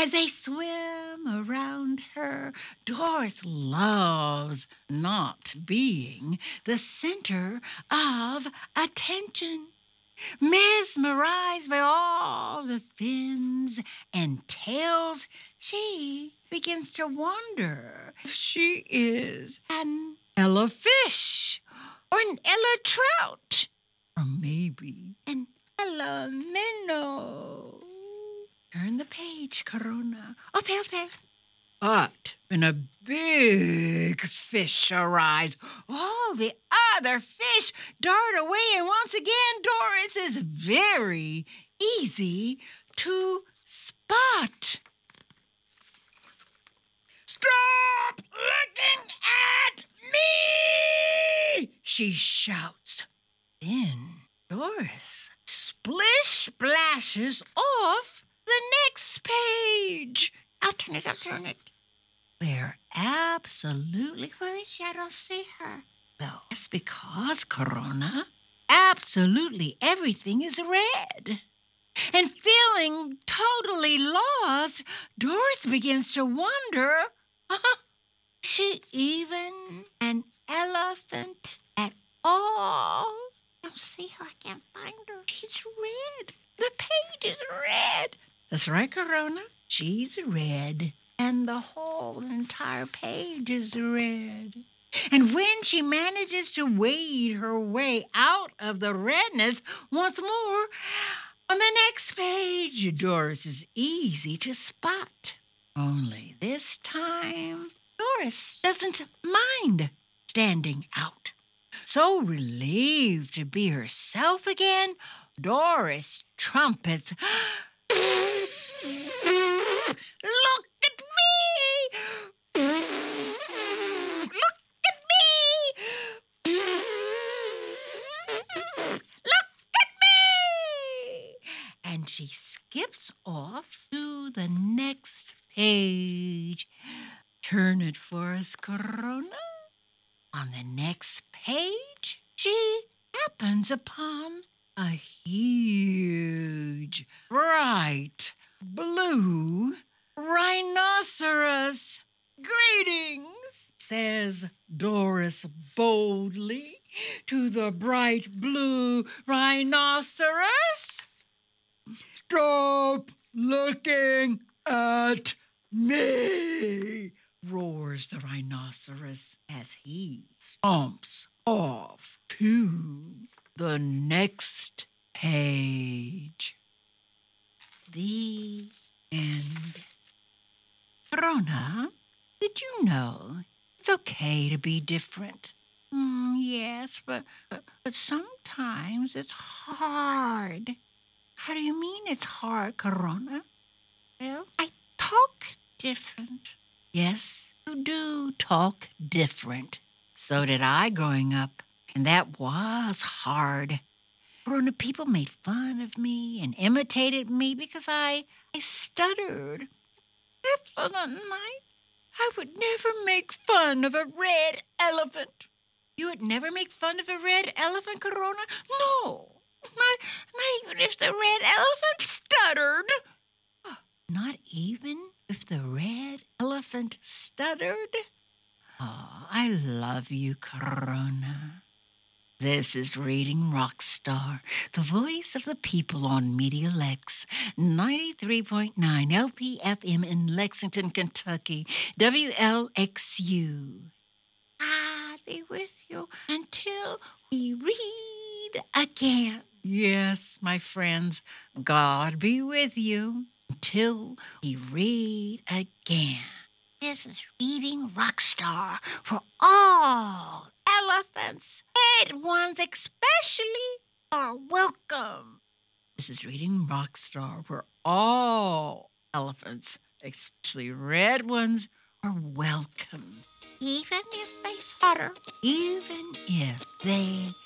as they swim around her. Doris loves not being the center of attention. Mesmerized by all the fins and tails, she begins to wonder if she is an Ella fish or an Ella trout or maybe an Ella minnow. Turn the page, Corona. Okay. But when a big fish arrives, all the other fish dart away, and once again, Doris is very easy to spot. Stop looking at me! She shouts. Then Doris splashes off the next page. Alternate. Where the shadows see her. Well, that's because, Corona, absolutely everything is red. And feeling totally lost, Doris begins to wonder, she even an elephant at all? I don't see her. I can't find her. She's red. The page is red. That's right, Corona. She's red. And the whole entire page is red. And when she manages to wade her way out of the redness once more, on the next page, Doris is easy to spot. Only this time, Doris doesn't mind standing out. So relieved to be herself again, Doris trumpets, "Look at me! Look at me! Look at me!" And she skips off to the next page. Turn it for us, Corona. On the next page, she happens upon a huge, bright, blue rhinoceros. "Greetings," says Doris boldly to the bright blue rhinoceros. "Stop looking at me," roars the rhinoceros as he stomps off to the next page. The end. Corona, did you know it's okay to be different? Yes, but sometimes it's hard. How do you mean it's hard, Corona? Well, I talk different. Yes, you do talk different. So did I growing up, and that was hard. Corona, people made fun of me and imitated me because I stuttered. That's not nice. I would never make fun of a red elephant. You would never make fun of a red elephant, Corona? No, not even if the red elephant stuttered. Not even if the red elephant stuttered? Oh, I love you, Corona. This is Reading Rockstar, the voice of the people on Media Lex, 93.9 LPFM in Lexington, Kentucky, WLXU. I'll be with you until we read again. Yes, my friends, God be with you until we read again. This is Reading Rockstar for all elephants. Red ones especially are welcome. This is Reading Rockstar for all elephants, especially red ones, are welcome. Even if they stutter. Even if they